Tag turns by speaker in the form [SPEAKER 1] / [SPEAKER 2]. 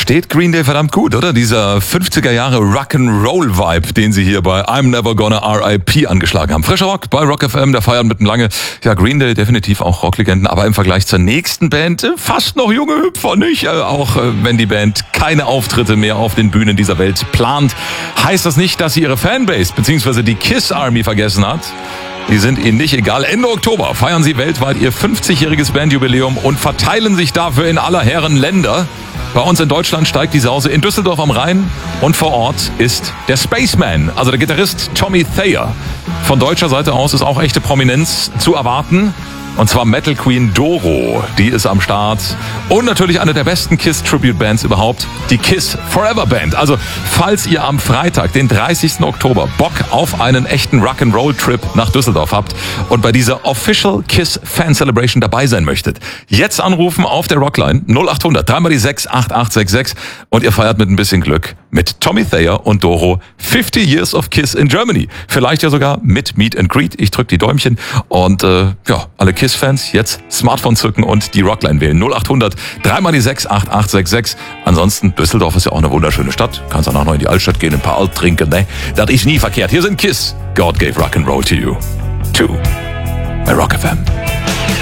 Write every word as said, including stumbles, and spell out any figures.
[SPEAKER 1] steht Green Day verdammt gut, oder? Dieser fünfziger Jahre Rock'n'Roll-Vibe, den sie hier bei I'm Never Gonna R I P angeschlagen haben. Frischer Rock bei Rock F M, der feiern mit dem Lange. Ja, Green Day definitiv auch Rocklegenden, aber im Vergleich zur nächsten Band äh, fast noch junge Hüpfer, nicht? Äh, auch äh, wenn die Band keine Auftritte mehr auf den Bühnen dieser Welt plant, heißt das nicht, dass sie ihre Fanbase bzw. die Kiss Army vergessen hat. Die sind ihnen nicht egal. Ende Oktober feiern sie weltweit ihr fünfzigjähriges Bandjubiläum und verteilen sich dafür in aller Herren Länder. Bei uns in Deutschland steigt die Sause in Düsseldorf am Rhein und vor Ort ist der Spaceman, also der Gitarrist Tommy Thayer. Von deutscher Seite aus ist auch echte Prominenz zu erwarten. Und zwar Metal Queen Doro, die ist am Start. Und natürlich eine der besten Kiss-Tribute-Bands überhaupt, die Kiss Forever Band. Also, falls ihr am Freitag, den dreißigsten Oktober, Bock auf einen echten Rock'n'Roll-Trip nach Düsseldorf habt und bei dieser Official Kiss Fan Celebration dabei sein möchtet, jetzt anrufen auf der Rockline null acht hundert, dreimal die sechs, acht acht sechs sechs und ihr feiert mit ein bisschen Glück mit Tommy Thayer und Doro fifty Years of Kiss in Germany. Vielleicht ja sogar mit Meet and Greet. Ich drück die Däumchen und äh, ja, alle Kiss-Fans jetzt Smartphone zücken und die Rockline wählen. null acht hundert, dreimal die sechs, acht acht sechs sechs. Ansonsten, Düsseldorf ist ja auch eine wunderschöne Stadt. Kannst danach noch in die Altstadt gehen, ein paar Alt trinken, ne? Das ist nie verkehrt. Hier sind Kiss. God gave Rock'n'Roll to you. Too. Bei Rock F M.